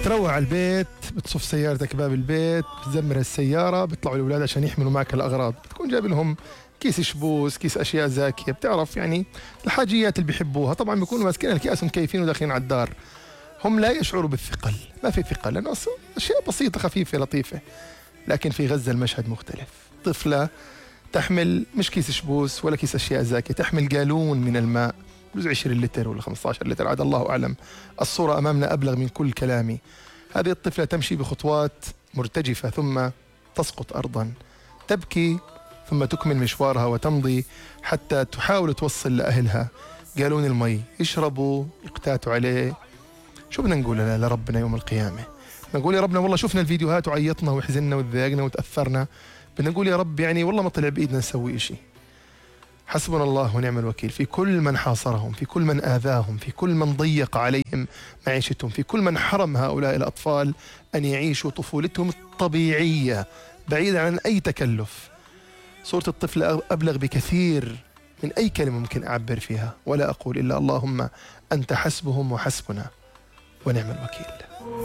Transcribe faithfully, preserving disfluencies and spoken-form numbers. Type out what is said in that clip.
بتروح على البيت، بتصف سيارتك باب البيت، بتزمر السيارة، بيطلعوا الأولاد عشان يحملوا معك الأغراض، بتكون جايب لهم كيس شبوس، كيس أشياء زاكية، بتعرف يعني الحاجيات اللي بيحبوها. طبعا بيكونوا ماسكين الكيس ومكيفين وداخلين على الدار، هم لا يشعروا بالثقل، ما في ثقل لأنه أشياء بسيطة خفيفة لطيفة. لكن في غزة المشهد مختلف، طفلة تحمل مش كيس شبوس ولا كيس أشياء زاكية، تحمل جالون من الماء، بجوز عشرين لتر ولا خمسة عشر لتر، عاد الله أعلم. الصورة أمامنا أبلغ من كل كلامي. هذه الطفلة تمشي بخطوات مرتجفة ثم تسقط أرضا، تبكي ثم تكمل مشوارها وتمضي حتى تحاول توصل لأهلها جالون المي يشربوا يقتاتوا عليه. شو بدنا نقول لربنا يوم القيامة؟ نقول يا ربنا والله شفنا الفيديوهات وعيطنا وحزننا وتضايقنا وتأثرنا، بدنا نقول يا رب يعني والله ما طلع بإيدنا نسوي إشي. حسبنا الله ونعم الوكيل في كل من حاصرهم، في كل من آذاهم، في كل من ضيق عليهم معيشتهم، في كل من حرم هؤلاء الأطفال أن يعيشوا طفولتهم الطبيعية بعيدا عن أي تكلف. صورة الطفل أبلغ بكثير من أي كلمة ممكن أعبر فيها، ولا أقول إلا اللهم أنت حسبهم وحسبنا ونعم الوكيل.